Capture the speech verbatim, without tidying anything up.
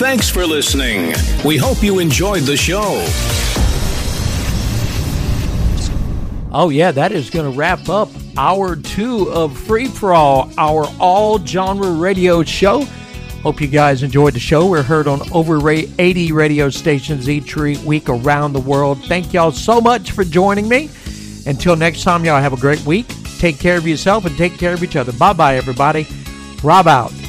Thanks for listening. We hope you enjoyed the show. Oh, yeah, that is going to wrap up hour two of Free For All, our all-genre radio show. Hope you guys enjoyed the show. We're heard on over eighty radio stations each week around the world. Thank y'all so much for joining me. Until next time, y'all have a great week. Take care of yourself and take care of each other. Bye-bye, everybody. Rob out.